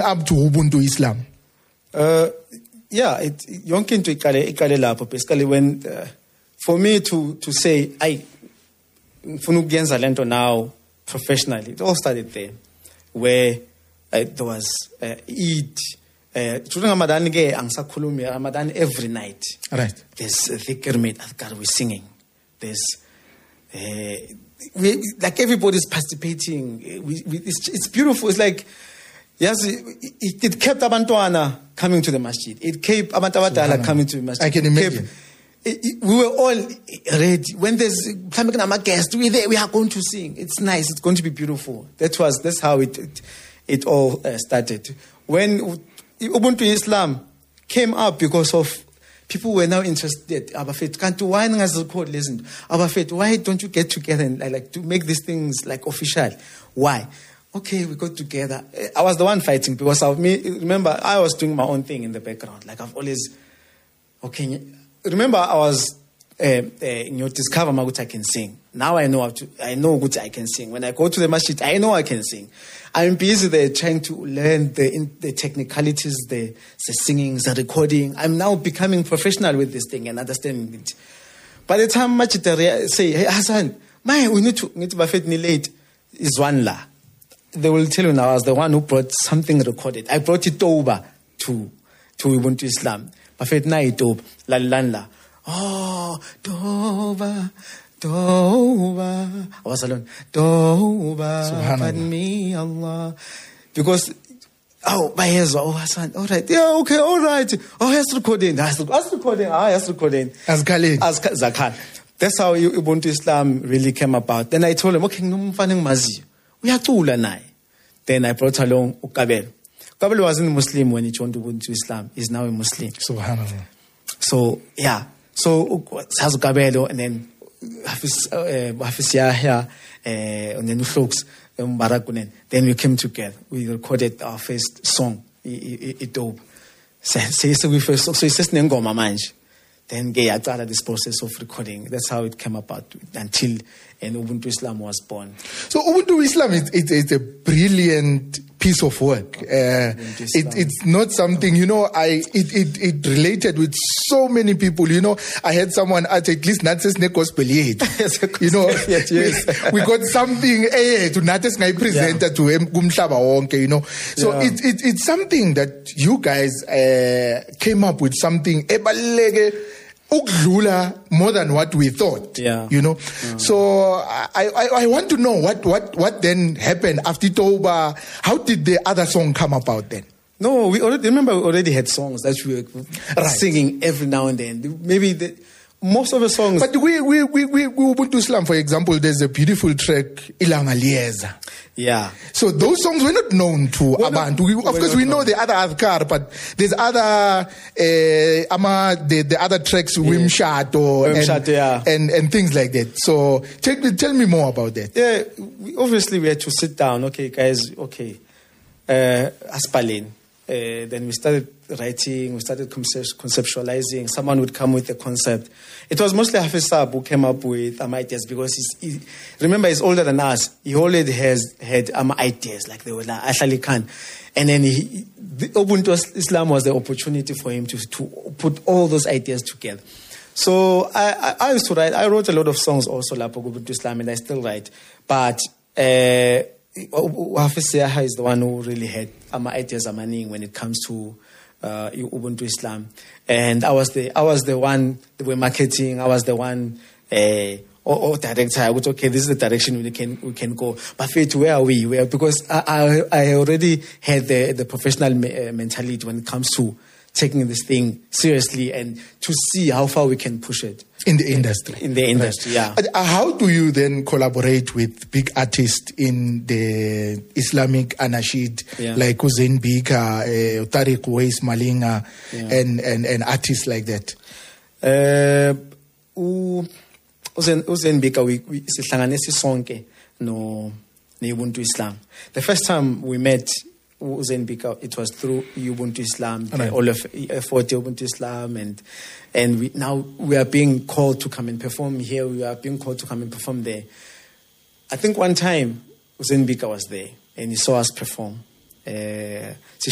up to Ubuntu Islam? Yeah, yonke into ikale lapho basically when for me to say I ngifuna ukuyenza lento now professionally, it all started there where there was Eid. During Ramadan ke angisakhulumi Ramadan every night. Right. There's dhikr made adhkar, we're singing. There's like everybody's participating. It's beautiful. It's like yes, it kept abantwana coming to the masjid. It kept abantu abadala coming to the masjid. I can imagine. We were all ready. When there's coming a guest, we're there. We are going to sing. It's nice. It's going to be beautiful. That's how it all started. When Ubuntu Islam came up because of people were now interested. Abafet, can't why listen? Abafet, why don't you get together and like to make these things like official? Why? Okay, we got together. I was the one fighting because of me. Remember, I was doing my own thing in the background. Like I've always remember, I was discover Magut I can sing. Now I know I know what I can sing. When I go to the masjid, I know I can sing. I'm busy there trying to learn the technicalities, the singing, the recording. I'm now becoming professional with this thing and understanding it. By the time masjid say, hey Hassan, we need to bafet ni late is one la. They will tell you now I was the one who brought something recorded. I brought it over to Ubuntu Islam. Bafet na itob la la. Oh, Toba. I was alone. Toba, pardon me, Allah. Because, by his, Hassan, all right. Yeah, okay, all right. Oh, yes, recording. Yes, recording. As Khalid. As Zakat. That's how Ubuntu Islam really came about. Then I told him, okay, we have to ulanai. Then I brought along Ukabel. Ukabel wasn't Muslim when he joined Ubuntu Islam. He's now a Muslim. Subhanallah. So, yeah. So, Saz Ukabelo, and then Hafiz Yahya, and then Ushloks, Mbarakunen. Then we came together. We recorded our first song, Itob. So we first, so it's just Ngoma Manj. Then I started this process of recording. That's how it came about until Ubuntu Islam was born. So Ubuntu Islam is a brilliant piece of work. It's not something, it related with so many people. I had someone at least Nates ne gospel yet. Yes. We got something to Nates ngai presenter to kumhlaba wonke, So it's something that you guys came up with something ebaluleke ukudlula more than what we thought. So I want to know what then happened after Toba. How did the other song come about then? No, we already had songs that we were singing every now and then. Maybe most of the songs. But we Ubuntu Islam, for example, there's a beautiful track, Ilanga Lieza. Yeah. So those songs were not known to Abantu. Of course, we know the other Adhkar, but there's other the other tracks, Wimshat and things like that. So tell me more about that. Yeah, obviously we had to sit down. Okay, guys. Okay, Aspalin. Then we started writing, we started conceptualizing. Someone would come with a concept. It was mostly Hafiz Saab who came up with ideas because remember, he's older than us. He already had ideas, like they were like Ashali Khan. And then Ubuntu Islam was the opportunity for him to put all those ideas together. So I used to write. I wrote a lot of songs also like Ubuntu Islam, and I still write. But Hafiz Yahya is the one who really had ideas when it comes to Ubuntu Islam, and I was the one that were marketing. I was the one director. I would okay, this is the direction we can go. But Faith, where are we? Because I already had the professional mentality when it comes to taking this thing seriously and to see how far we can push it in the industry. Yeah. How do you then collaborate with big artists in the Islamic Anashid, like Hussein Bika, Tariq Uwais Malinga, and artists like that? Hussein Bika, we sihlanganisa sonke no Ubuntu Islam. The first time we met Hussein Bika, it was through Ubuntu Islam, all of effort Ubuntu Islam, and we are being called to come and perform here. We are being called to come and perform there. I think one time Hussein Bika was there and he saw us perform.